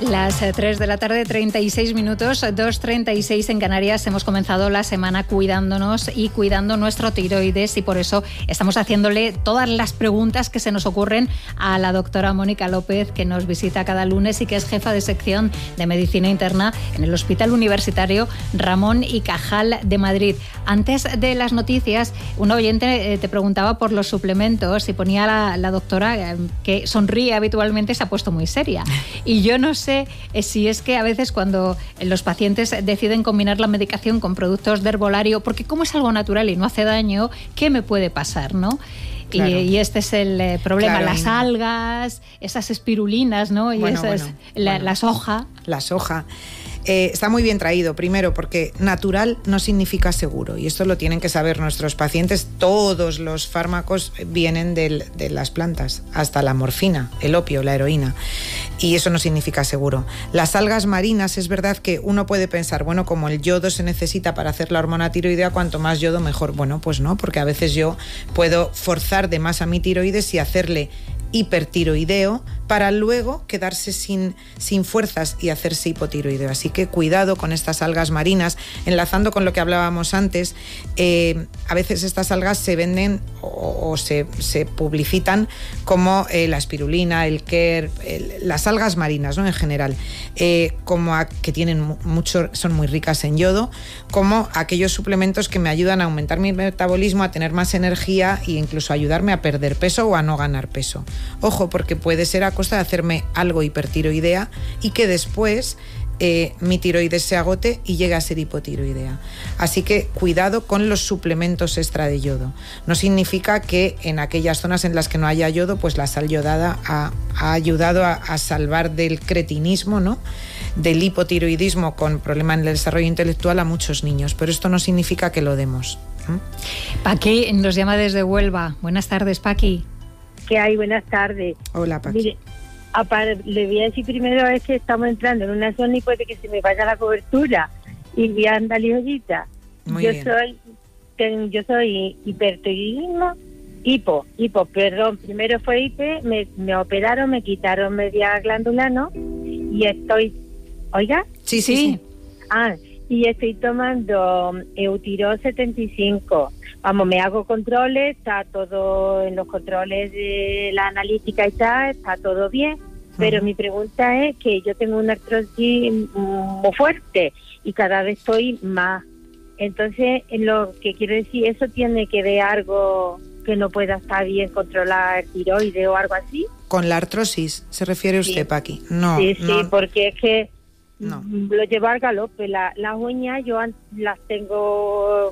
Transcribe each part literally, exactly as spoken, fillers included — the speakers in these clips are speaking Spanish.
Las tres de la tarde, treinta y seis minutos, dos treinta y seis en Canarias. Hemos comenzado la semana cuidándonos y cuidando nuestro tiroides, y por eso estamos haciéndole todas las preguntas que se nos ocurren a la doctora Mónica López, que nos visita cada lunes y que es jefa de sección de medicina interna en el Hospital Universitario Ramón y Cajal de Madrid. Antes de las noticias, un oyente te preguntaba por los suplementos y ponía la, la doctora que sonríe habitualmente, se ha puesto muy seria. Y yo no sé si es que a veces cuando los pacientes deciden combinar la medicación con productos de herbolario, porque como es algo natural y no hace daño, ¿qué me puede pasar, no? Claro. Y, y este es el eh, problema, claro, las algas, esas espirulinas, ¿no? Y bueno, esas, bueno, la, bueno. la soja. La soja. Eh, está muy bien traído, primero porque natural no significa seguro, y esto lo tienen que saber nuestros pacientes. Todos los fármacos vienen del, de las plantas, hasta la morfina, el opio, la heroína, y eso no significa seguro. Las algas marinas, es verdad que uno puede pensar, bueno, como el yodo se necesita para hacer la hormona tiroidea, cuanto más yodo mejor. Bueno, pues no, porque a veces yo puedo forzar de más a mi tiroides y hacerle hipertiroideo para luego quedarse sin, sin fuerzas y hacerse hipotiroideo. Así que cuidado con estas algas marinas. Enlazando con lo que hablábamos antes, eh, a veces estas algas se venden o, o se, se publicitan como eh, la espirulina, el quer, el, las algas marinas, ¿no? En general, eh, como a, que tienen mucho, son muy ricas en yodo, como aquellos suplementos que me ayudan a aumentar mi metabolismo, a tener más energía e incluso ayudarme a perder peso o a no ganar peso. Ojo, porque puede ser a costa de hacerme algo hipertiroidea y que después eh, mi tiroides se agote y llegue a ser hipotiroidea. Así que cuidado con los suplementos extra de yodo. No significa que en aquellas zonas en las que no haya yodo, pues la sal yodada ha, ha ayudado a, a salvar del cretinismo, ¿no?, del hipotiroidismo con problema en el desarrollo intelectual a muchos niños, pero esto no significa que lo demos. ¿Mm? Paqui nos llama desde Huelva. Buenas tardes, Paqui. ¿Qué hay? Buenas tardes. Hola, Paqui. Mire, aparte, le voy a decir primero es que estamos entrando en una zona y puede que se me vaya la cobertura y voy a andar ligerita. Muy yo bien. soy ten, yo soy hipertiroidismo, hipo, hipo, perdón, primero fue hipe, me, me operaron, me quitaron media glándula, ¿no? Y estoy, ¿oiga? Sí, sí, sí. Ah, y estoy tomando Eutirox setenta y cinco. Vamos, me hago controles, está todo en los controles de la analítica y tal, está todo bien, pero uh-huh. mi pregunta es que yo tengo una artrosis muy fuerte y cada vez estoy más. Entonces, lo que quiero decir, ¿eso tiene que ver algo que no pueda estar bien controlar el tiroides o algo así? ¿Con la artrosis se refiere usted, sí. Paqui? No, sí, sí, no. porque es que no. lo llevo al galope. La, las uñas yo las tengo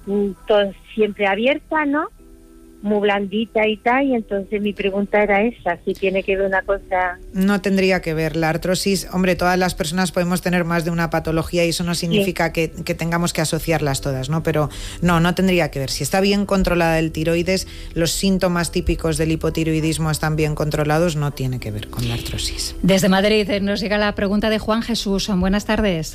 todo siempre abiertas, ¿no? Muy blandita y tal, y entonces mi pregunta era esa, si tiene que ver una cosa... No tendría que ver. La artrosis, hombre, todas las personas podemos tener más de una patología y eso no significa sí. que, que tengamos que asociarlas todas, ¿no? Pero no, no tendría que ver. Si está bien controlada el tiroides, los síntomas típicos del hipotiroidismo están bien controlados, no tiene que ver con la artrosis. Desde Madrid nos llega la pregunta de Juan Jesús. Buenas tardes.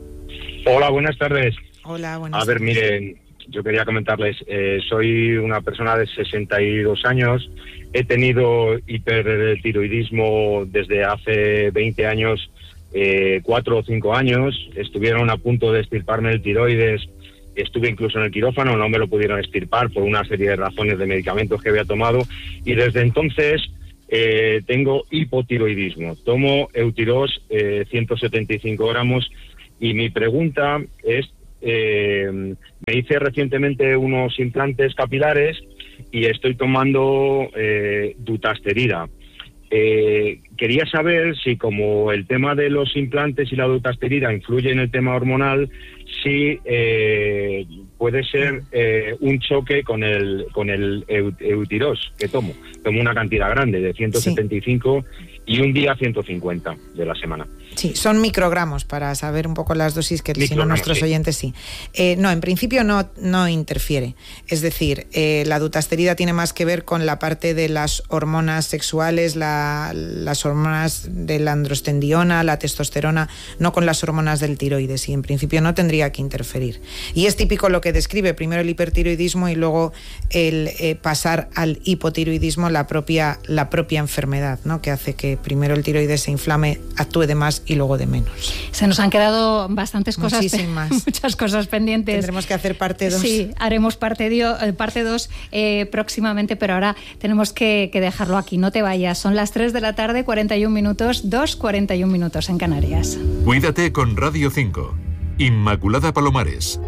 Hola, buenas tardes. Hola, buenas A ver, tardes. miren... Yo quería comentarles, eh, soy una persona de sesenta y dos años, he tenido hipertiroidismo desde hace veinte años, eh, cuatro o cinco años, estuvieron a punto de extirparme el tiroides, estuve incluso en el quirófano, no me lo pudieron extirpar por una serie de razones de medicamentos que había tomado, y desde entonces eh, tengo hipotiroidismo, tomo Eutirox eh, ciento setenta y cinco gramos, y mi pregunta es, Eh, me hice recientemente unos implantes capilares y estoy tomando eh, dutasterida. Eh, quería saber si, como el tema de los implantes y la dutasterida influye en el tema hormonal, si eh, puede ser eh, un choque con el con el Eutirox que tomo. Tomo una cantidad grande de ciento setenta y cinco sí. y un día ciento cincuenta de la semana. Sí, son microgramos para saber un poco las dosis, que si no nuestros sí. oyentes sí. Eh, no, en principio no, no interfiere. Es decir, eh, la dutasterida tiene más que ver con la parte de las hormonas sexuales, la, las hormonas de la androstendiona, la testosterona, no con las hormonas del tiroides, y en principio no tendría que interferir. Y es típico lo que describe, primero el hipertiroidismo y luego el eh, pasar al hipotiroidismo, la propia, la propia enfermedad, ¿no?, que hace que primero el tiroides se inflame, actúe de más y luego de menos. Se nos han quedado bastantes cosas, Muchísimas. muchas cosas pendientes. Tendremos que hacer parte dos. Sí, haremos parte dos parte dos, eh, próximamente, pero ahora tenemos que, que dejarlo aquí. No te vayas, son las tres de la tarde, cuarenta y un minutos, dos cuarenta y un minutos en Canarias. Cuídate con Radio cinco. Inmaculada Palomares.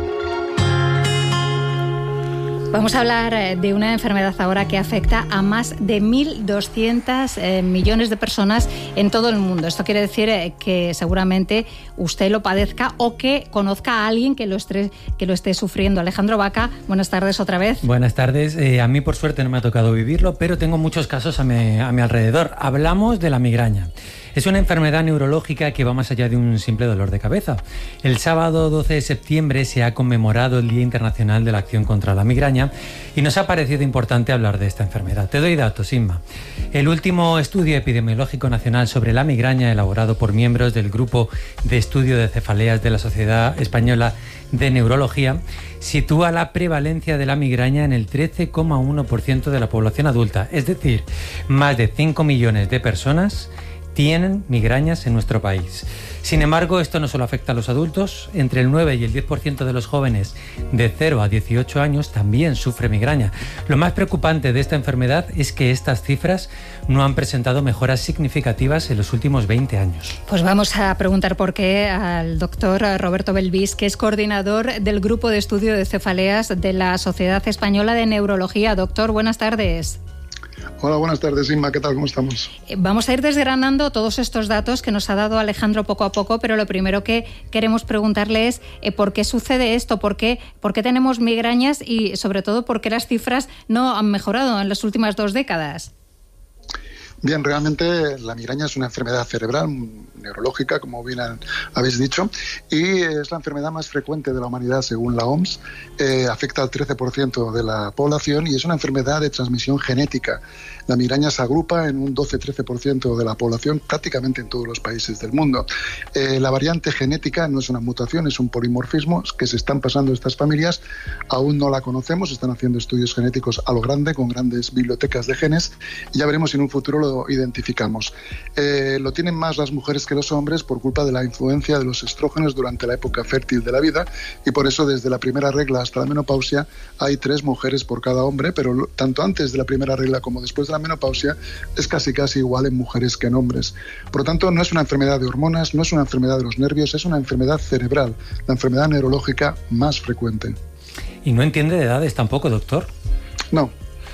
Vamos a hablar de una enfermedad ahora que afecta a más de mil doscientos eh, millones de personas en todo el mundo. Esto quiere decir eh, que seguramente usted lo padezca o que conozca a alguien que lo esté, que lo esté sufriendo. Alejandro Vaca, buenas tardes otra vez. Buenas tardes. Eh, a mí por suerte no me ha tocado vivirlo, pero tengo muchos casos a mi, a mi alrededor. Hablamos de la migraña. Es una enfermedad neurológica que va más allá de un simple dolor de cabeza. El sábado doce de septiembre se ha conmemorado el Día Internacional de la Acción contra la Migraña y nos ha parecido importante hablar de esta enfermedad. Te doy datos, Inma. El último estudio epidemiológico nacional sobre la migraña, elaborado por miembros del Grupo de Estudio de Cefaleas de la Sociedad Española de Neurología, sitúa la prevalencia de la migraña en el trece coma uno por ciento de la población adulta, es decir, más de cinco millones de personas tienen migrañas en nuestro país. Sin embargo, esto no solo afecta a los adultos. Entre el nueve y el diez por ciento de los jóvenes de cero a dieciocho años también sufre migraña. Lo más preocupante de esta enfermedad es que estas cifras no han presentado mejoras significativas en los últimos veinte años. Pues vamos a preguntar por qué al doctor Roberto Belvis, que es coordinador del Grupo de Estudio de Cefaleas de la Sociedad Española de Neurología. Doctor, buenas tardes. Hola, buenas tardes, Inma. ¿Qué tal? ¿Cómo estamos? Vamos a ir desgranando todos estos datos que nos ha dado Alejandro poco a poco, pero lo primero que queremos preguntarle es eh, ¿por qué sucede esto? ¿Por qué, ¿Por qué tenemos migrañas? Y sobre todo, ¿por qué las cifras no han mejorado en las últimas dos décadas? Bien, realmente la migraña es una enfermedad cerebral, neurológica, como bien habéis dicho, y es la enfermedad más frecuente de la humanidad según la O M S. Eh, afecta al trece por ciento de la población y es una enfermedad de transmisión genética. La migraña se agrupa en un doce a trece por ciento de la población prácticamente en todos los países del mundo. Eh, la variante genética no es una mutación, es un polimorfismo que se están pasando estas familias. Aún no la conocemos, están haciendo estudios genéticos a lo grande con grandes bibliotecas de genes y ya veremos si en un futuro lo identificamos. Eh, lo tienen más las mujeres que los hombres por culpa de la influencia de los estrógenos durante la época fértil de la vida y por eso desde la primera regla hasta la menopausia hay tres mujeres por cada hombre, pero tanto antes de la primera regla como después de la menopausia es casi casi igual en mujeres que en hombres. Por lo tanto, no es una enfermedad de hormonas, no es una enfermedad de los nervios, es una enfermedad cerebral, la enfermedad neurológica más frecuente. ¿Y no entiende de edades tampoco, doctor? No.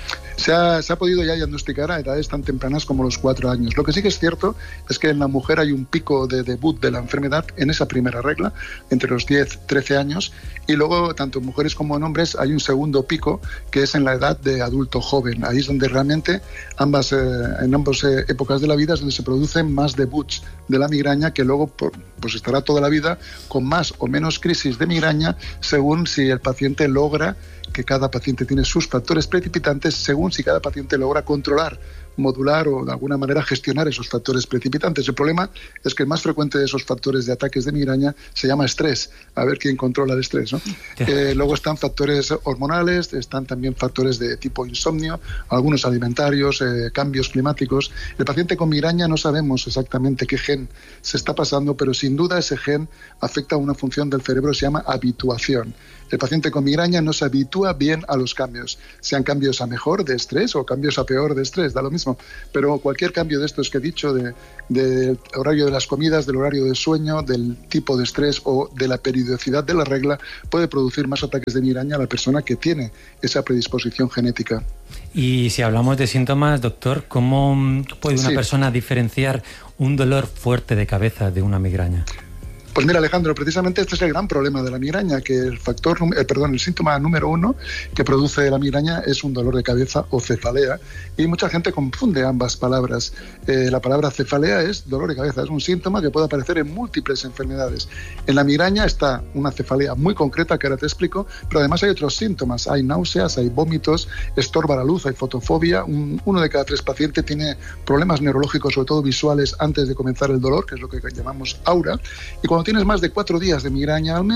Se ha, se ha podido ya diagnosticar a edades tan tempranas como los cuatro años. Lo que sí que es cierto es que en la mujer hay un pico de debut de la enfermedad en esa primera regla, entre los diez y trece años, y luego tanto en mujeres como en hombres hay un segundo pico que es en la edad de adulto joven. Ahí es donde realmente ambas, eh, en ambas eh, épocas de la vida es donde se producen más debuts de la migraña, que luego pues estará toda la vida con más o menos crisis de migraña según si el paciente logra, que cada paciente tiene sus factores precipitantes según si cada paciente logra controlar, modular o de alguna manera gestionar esos factores precipitantes. El problema es que el más frecuente de esos factores de ataques de migraña se llama estrés. A ver quién controla el estrés, ¿no? Eh, luego están factores hormonales, están también factores de tipo insomnio, algunos alimentarios, eh, cambios climáticos. El paciente con migraña no sabemos exactamente qué gen se está pasando, pero sin duda ese gen afecta a una función del cerebro que se llama habituación. El paciente con migraña no se habitúa bien a los cambios, sean cambios a mejor de estrés o cambios a peor de estrés, da lo mismo. Pero cualquier cambio de estos que he dicho, de, del horario de las comidas, del horario de sueño, del tipo de estrés o de la periodicidad de la regla, puede producir más ataques de migraña a la persona que tiene esa predisposición genética. Y si hablamos de síntomas, doctor, ¿cómo puede una sí. persona diferenciar un dolor fuerte de cabeza de una migraña? Pues mira, Alejandro, precisamente este es el gran problema de la migraña, que el factor, eh, perdón, el síntoma número uno que produce la migraña es un dolor de cabeza o cefalea, y mucha gente confunde ambas palabras. Eh, la palabra cefalea es dolor de cabeza, es un síntoma que puede aparecer en múltiples enfermedades. En la migraña está una cefalea muy concreta que ahora te explico, pero además hay otros síntomas, hay náuseas, hay vómitos, estorba la luz, hay fotofobia. Un, uno de cada tres pacientes tiene problemas neurológicos, sobre todo visuales, antes de comenzar el dolor, que es lo que llamamos aura, y cuando Cuando tienes más de cuatro días de migraña al mes,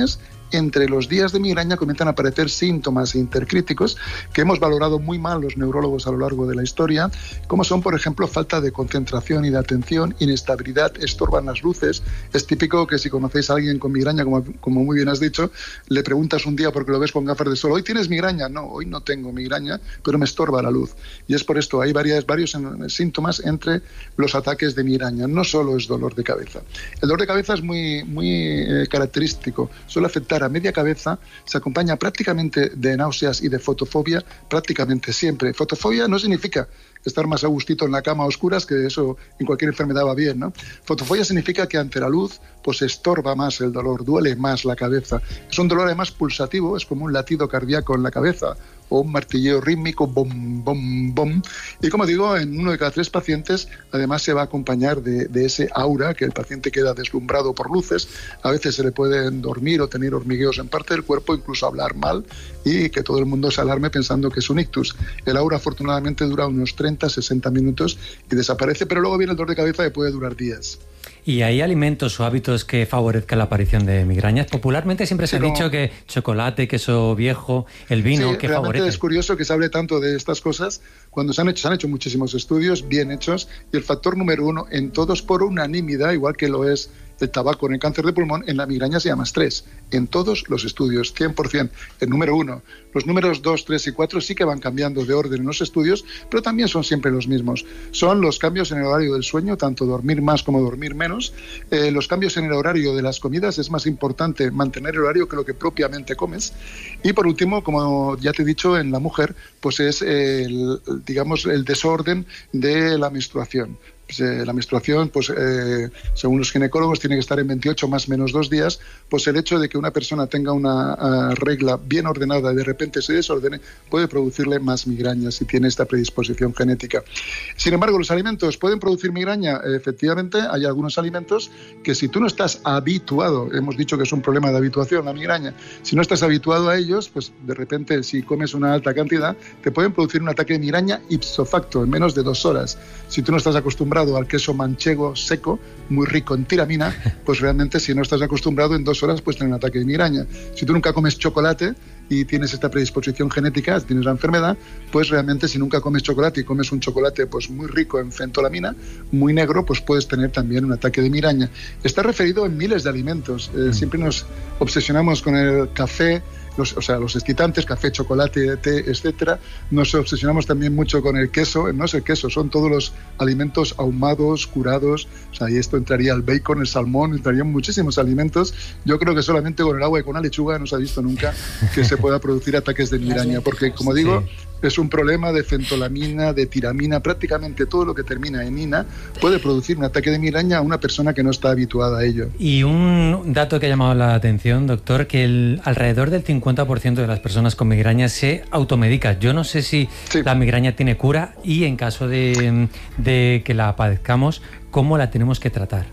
entre los días de migraña comienzan a aparecer síntomas intercríticos que hemos valorado muy mal los neurólogos a lo largo de la historia, como son, por ejemplo, falta de concentración y de atención, inestabilidad, estorban las luces. Es típico que si conocéis a alguien con migraña, como, como muy bien has dicho, le preguntas un día porque lo ves con gafas de sol, ¿hoy tienes migraña? No, hoy no tengo migraña, pero me estorba la luz. Y es por esto, hay varias, varios síntomas entre los ataques de migraña. No solo es dolor de cabeza. El dolor de cabeza es muy, muy eh, característico. Suele afectar a media cabeza, se acompaña prácticamente de náuseas y de fotofobia, prácticamente siempre. Fotofobia no significa estar más a gustito en la cama a oscuras, que eso en cualquier enfermedad va bien, ¿no? Fotofobia significa que ante la luz pues estorba más el dolor, duele más la cabeza. Es un dolor además pulsativo, es como un latido cardíaco en la cabeza o un martilleo rítmico, bom, bom, bom. Y como digo, en uno de cada tres pacientes además se va a acompañar de, de ese aura, que el paciente queda deslumbrado por luces. A veces se le pueden dormir o tener hormigueos en parte del cuerpo, incluso hablar mal, y que todo el mundo se alarme pensando que es un ictus. El aura afortunadamente dura unos treinta a sesenta minutos y desaparece, pero luego viene el dolor de cabeza que puede durar días. ¿Y hay alimentos o hábitos que favorezcan la aparición de migrañas? Popularmente siempre se sí, ha dicho que chocolate, queso viejo, el vino, sí, que realmente favorece. Es curioso que se hable tanto de estas cosas cuando se han hecho, se han hecho muchísimos estudios bien hechos, y el factor número uno en todos por unanimidad, igual que lo es el tabaco en el cáncer de pulmón, en la migraña se llama estrés. En todos los estudios, cien por ciento. El número uno. Los números dos, tres y cuatro sí que van cambiando de orden en los estudios, pero también son siempre los mismos. Son los cambios en el horario del sueño, tanto dormir más como dormir menos. Eh, los cambios en el horario de las comidas, es más importante mantener el horario que lo que propiamente comes. Y por último, como ya te he dicho, en la mujer, pues es el, digamos, el desorden de la menstruación. Pues, eh, la menstruación, pues eh, según los ginecólogos, tiene que estar en veintiocho más menos dos días. Pues el hecho de que una persona tenga una uh, regla bien ordenada y de repente se desordene puede producirle más migraña si tiene esta predisposición genética. Sin embargo, los alimentos pueden producir migraña. Efectivamente, hay algunos alimentos que si tú no estás habituado, hemos dicho que es un problema de habituación la migraña, si no estás habituado a ellos, pues de repente si comes una alta cantidad te pueden producir un ataque de migraña ipso facto en menos de dos horas. Si tú no estás acostumbrado al queso manchego seco, muy rico en tiramina, pues realmente si no estás acostumbrado en dos horas puedes tener un ataque de migraña. Si tú nunca comes chocolate y tienes esta predisposición genética, tienes la enfermedad, pues realmente si nunca comes chocolate y comes un chocolate pues muy rico en fentolamina, muy negro, pues puedes tener también un ataque de migraña. Está referido en miles de alimentos. Eh, siempre nos obsesionamos con el café, Los, o sea, los excitantes, café, chocolate, té, etcétera. Nos obsesionamos también mucho con el queso. No es el queso, son todos los alimentos ahumados, curados. O sea, y esto entraría el bacon, el salmón, entrarían muchísimos alimentos. Yo creo que solamente con el agua y con la lechuga no se ha visto nunca que se pueda producir ataques de migraña, porque como digo, sí, es un problema de fentolamina, de tiramina, prácticamente todo lo que termina en ina puede producir un ataque de migraña a una persona que no está habituada a ello. Y un dato que ha llamado la atención, doctor, que el, alrededor del cincuenta por ciento de las personas con migraña se automedica. Yo no sé si sí. la migraña tiene cura y en caso de, de que la padezcamos, ¿cómo la tenemos que tratar?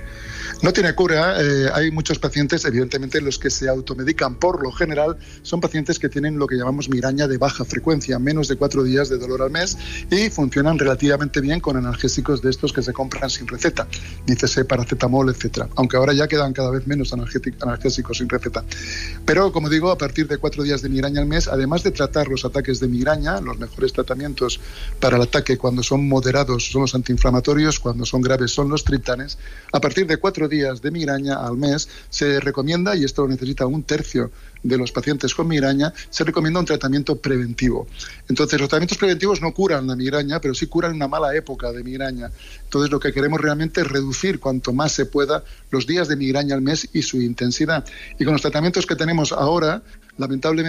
No tiene cura. Eh, hay muchos pacientes, evidentemente, los que se automedican. Por lo general, son pacientes que tienen lo que llamamos migraña de baja frecuencia, menos de cuatro días de dolor al mes, y funcionan relativamente bien con analgésicos de estos que se compran sin receta, dícese paracetamol, etcétera. Aunque ahora ya quedan cada vez menos analgésicos sin receta. Pero, como digo, a partir de cuatro días de migraña al mes, además de tratar los ataques de migraña, los mejores tratamientos para el ataque cuando son moderados son los antiinflamatorios, cuando son graves son los triptanes. A partir de cuatro días de migraña al mes se recomienda, y esto lo necesita un tercio de los pacientes con migraña, se recomienda un tratamiento preventivo. Entonces, los tratamientos preventivos no curan la migraña, pero sí curan una mala época de migraña. Entonces, lo que queremos realmente es reducir cuanto más se pueda los días de migraña al mes y su intensidad. Y con los tratamientos que tenemos ahora, lamentablemente,